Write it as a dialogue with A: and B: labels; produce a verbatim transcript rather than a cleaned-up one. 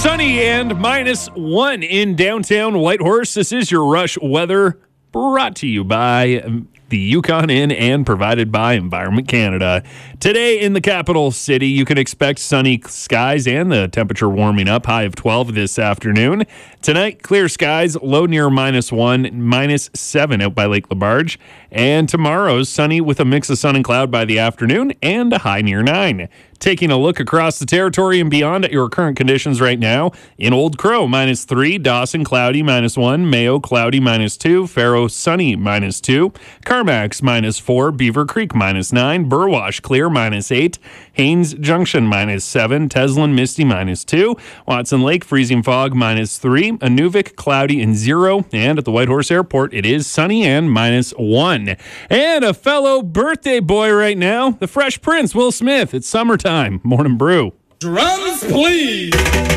A: Sunny and minus one in downtown Whitehorse. This is your Rush weather, brought to you by the Yukon Inn and provided by Environment Canada. Today in the capital city, you can expect sunny skies and the temperature warming up, high of twelve this afternoon. Tonight, clear skies, low near minus one, minus seven out by Lake Labarge. And tomorrow's sunny with a mix of sun and cloud by the afternoon and a high near nine. Taking a look across the territory and beyond at your current conditions right now. In Old Crow, minus three. Dawson, cloudy, minus one. Mayo, cloudy, minus two. Faro, sunny, minus two. Carmax, minus four. Beaver Creek, minus nine. Burwash, clear, minus eight. Haines Junction, minus seven. Teslin, misty, minus two. Watson Lake, freezing fog, minus three. Inuvik, cloudy, and zero. And at the Whitehorse Airport, it is sunny and minus one. And a fellow birthday boy right now, the Fresh Prince, Will Smith. It's summertime. Morning Brew.
B: Drums, please.